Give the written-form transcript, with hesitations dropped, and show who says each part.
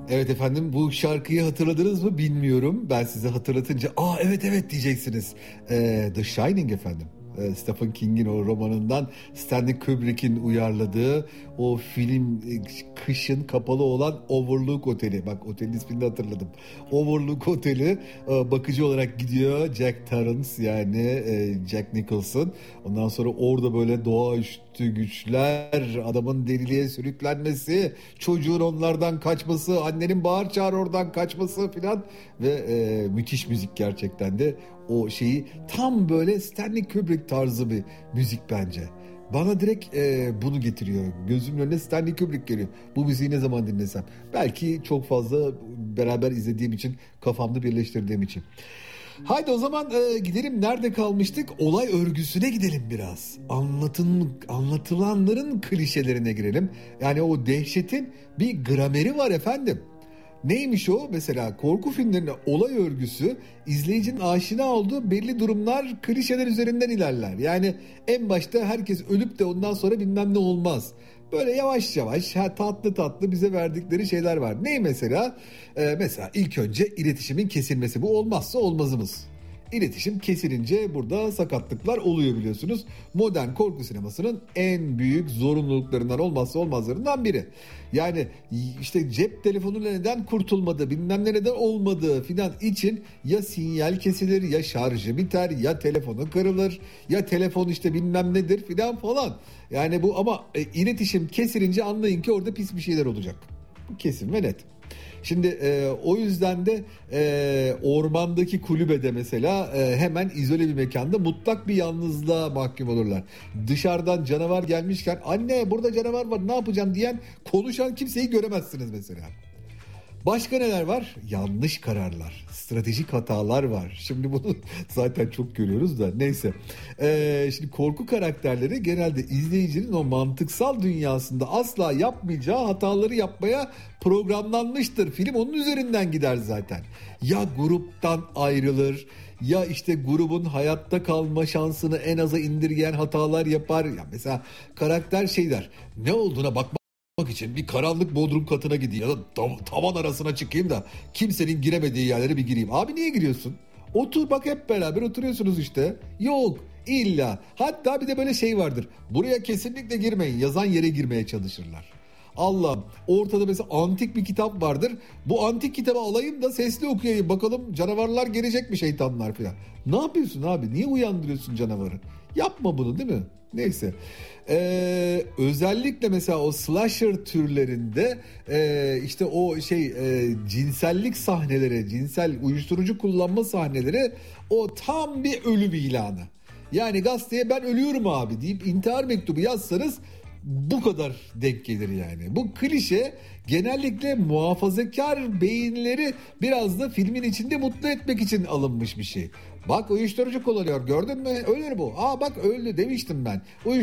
Speaker 1: Evet efendim, bu şarkıyı hatırladınız mı bilmiyorum. Ben size hatırlatınca evet evet diyeceksiniz. The Shining efendim. Stephen King'in o romanından Stanley Kubrick'in uyarladığı o film, kışın kapalı olan Overlook Oteli. Bak, otelin ismini de hatırladım. Overlook Oteli, bakıcı olarak gidiyor Jack Torrance, yani Jack Nicholson. Ondan sonra orada böyle doğaüstü güçler, adamın deliliğe sürüklenmesi, çocuğun onlardan kaçması, annenin bağır çağır oradan kaçması filan ve müthiş müzik gerçekten de. O şeyi tam böyle Stanley Kubrick tarzı bir müzik bence. Bana direkt bunu getiriyor. Gözümün önüne Stanley Kubrick geliyor. Bu müziği ne zaman dinlesem. Belki çok fazla beraber izlediğim için, kafamda birleştirdiğim için. Haydi o zaman gidelim, nerede kalmıştık? Olay örgüsüne gidelim biraz. Anlatılanların klişelerine girelim. Yani o dehşetin bir grameri var efendim. Neymiş o? Mesela korku filmlerinde olay örgüsü izleyicinin aşina olduğu belli durumlar, klişeler üzerinden ilerler. Yani en başta herkes ölüp de ondan sonra bilmem ne olmaz. Böyle yavaş yavaş tatlı tatlı bize verdikleri şeyler var. Ney mesela? Mesela ilk önce iletişimin kesilmesi. Bu olmazsa olmazımız. İletişim kesilince burada sakatlıklar oluyor, biliyorsunuz. Modern korku sinemasının en büyük zorunluluklarından, olmazsa olmazlarından biri. Yani işte cep telefonuyla neden kurtulmadı, bilmem ne neden olmadı filan için ya sinyal kesilir, ya şarjı biter, ya telefonu kırılır, ya telefon işte bilmem nedir filan falan. Yani bu ama iletişim kesilince anlayın ki orada pis bir şeyler olacak. Bu kesin ve net. Şimdi o yüzden de ormandaki kulübede mesela hemen izole bir mekanda mutlak bir yalnızlığa mahkum olurlar. Dışarıdan canavar gelmişken anne burada canavar var ne yapacağım diyen, konuşan kimseyi göremezsiniz mesela. Başka neler var? Yanlış kararlar, stratejik hatalar var. Şimdi bunu zaten çok görüyoruz da neyse. Şimdi korku karakterleri genelde izleyicinin o mantıksal dünyasında asla yapmayacağı hataları yapmaya programlanmıştır. Film onun üzerinden gider zaten. Ya gruptan ayrılır, ya işte grubun hayatta kalma şansını en aza indirgeyen hatalar yapar. Ya mesela karakter şey der, ne olduğuna bakma için bir karanlık bodrum katına gideyim ya da tavan arasına çıkayım da kimsenin giremediği yerlere bir gireyim. Abi niye giriyorsun? Otur bak, hep beraber oturuyorsunuz işte. Yok illa. Hatta bir de böyle şey vardır. Buraya kesinlikle girmeyin. Yazan yere girmeye çalışırlar. Allah'ım, ortada mesela antik bir kitap vardır. Bu antik kitabı alayım da sesli okuyayım. Bakalım canavarlar gelecek mi, şeytanlar falan. Ne yapıyorsun abi? Niye uyandırıyorsun canavarı? Yapma bunu, değil mi? Neyse. Özellikle mesela o slasher türlerinde işte o cinsellik sahneleri, cinsel uyuşturucu kullanma sahneleri, o tam bir ölüm ilanı. Yani gazeteye ben ölüyorum abi deyip intihar mektubu yazsanız bu kadar denk gelir yani. Bu klişe genellikle muhafazakar beyinleri biraz da filmin içinde mutlu etmek için alınmış bir şey. Bak uyuşturucu kullanıyor, gördün mü? Ölür bu. Bak öldü demiştim ben.